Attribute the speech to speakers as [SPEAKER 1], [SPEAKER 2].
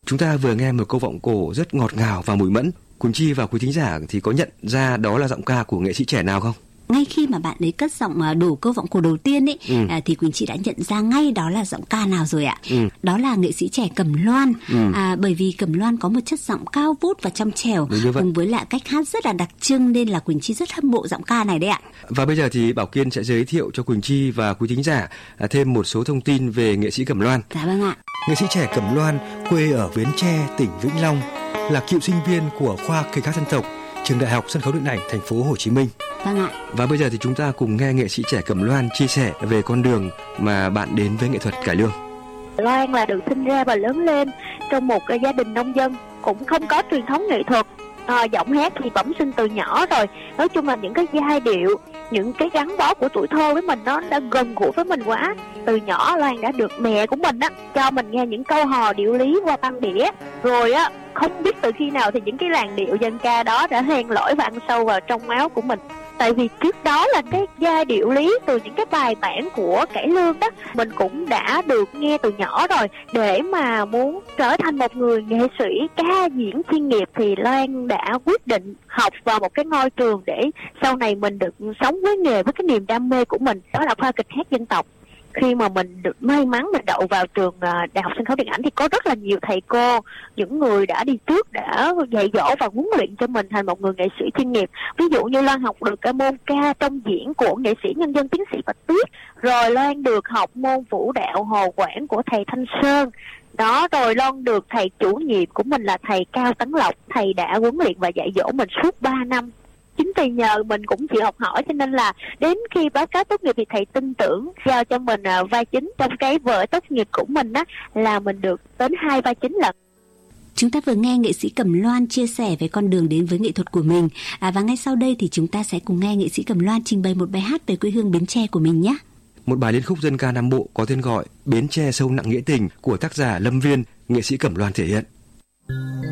[SPEAKER 1] Chúng ta vừa nghe một câu vọng cổ rất ngọt ngào và mùi mẫn. Quỳnh Chi và quý thính giả thì có nhận ra đó là giọng ca của nghệ sĩ trẻ nào không?
[SPEAKER 2] Ngay khi mà bạn ấy cất giọng đủ câu vọng cổ đầu tiên ấy, thì Quỳnh Chi đã nhận ra ngay đó là giọng ca nào rồi ạ. Đó là nghệ sĩ trẻ Cẩm Loan. Bởi vì Cẩm Loan có một chất giọng cao vút và trong trẻo, cùng với lại cách hát rất là đặc trưng, nên là Quỳnh Chi rất hâm mộ giọng ca này đấy ạ.
[SPEAKER 1] Và bây giờ thì Bảo Kiên sẽ giới thiệu cho Quỳnh Chi và quý thính giả thêm một số thông tin về nghệ sĩ Cẩm Loan.
[SPEAKER 2] Dạ vâng ạ.
[SPEAKER 3] Nghệ sĩ trẻ Cẩm Loan quê ở Bến Tre, tỉnh Vĩnh Long, là cựu sinh viên của khoa kịch hát dân tộc, trường Đại học Sân khấu Điện ảnh Thành phố Hồ Chí Minh.
[SPEAKER 2] Vâng ạ.
[SPEAKER 1] Và bây giờ thì chúng ta cùng nghe nghệ sĩ trẻ Cẩm Loan chia sẻ về con đường mà bạn đến với nghệ thuật cải lương.
[SPEAKER 4] Loan là được sinh ra và lớn lên trong một gia đình nông dân, cũng không có truyền thống nghệ thuật. Giọng hát thì bẩm sinh từ nhỏ rồi. Nói chung là những cái giai điệu, những cái gắn bó của tuổi thơ với mình nó đã gần gũi với mình quá. Từ nhỏ Loan đã được mẹ của mình cho mình nghe những câu hò điệu lý qua băng đĩa. Rồi không biết từ khi nào thì những cái làn điệu dân ca đó đã len lỏi và ăn sâu vào trong máu của mình. Tại vì trước đó là cái giai điệu lý từ những cái bài bản của cải lương đó, mình cũng đã được nghe từ nhỏ rồi. Để mà muốn trở thành một người nghệ sĩ ca diễn chuyên nghiệp thì Loan đã quyết định học vào một cái ngôi trường để sau này mình được sống với nghề, với cái niềm đam mê của mình, đó là khoa kịch hát dân tộc. Khi mà mình được may mắn mình đậu vào trường Đại học Sân khấu Điện ảnh thì có rất là nhiều thầy cô, những người đã đi trước đã dạy dỗ và huấn luyện cho mình thành một người nghệ sĩ chuyên nghiệp. Ví dụ như Loan học được cái môn ca trong diễn của nghệ sĩ nhân dân tiến sĩ Bạch Tuyết, rồi Loan được học môn vũ đạo Hồ Quảng của thầy Thanh Sơn. Đó, rồi Loan được thầy chủ nhiệm của mình là thầy Cao Tấn Lộc, thầy đã huấn luyện và dạy dỗ mình suốt 3 năm. Chính vì nhờ mình cũng chịu học hỏi cho nên là đến khi báo cáo tốt nghiệp thì thầy tin tưởng giao cho mình vai chính trong cái vở tốt nghiệp của mình là mình được đến 2 vai chính lận.
[SPEAKER 2] Chúng ta vừa nghe nghệ sĩ Cẩm Loan chia sẻ về con đường đến với nghệ thuật của mình. Và ngay sau đây thì chúng ta sẽ cùng nghe nghệ sĩ Cẩm Loan trình bày một bài hát về quê hương Bến Tre của mình nhé.
[SPEAKER 1] Một bài liên khúc dân ca Nam Bộ có tên gọi Bến Tre sâu nặng nghĩa tình của tác giả Lâm Viên, nghệ sĩ Cẩm Loan thể hiện.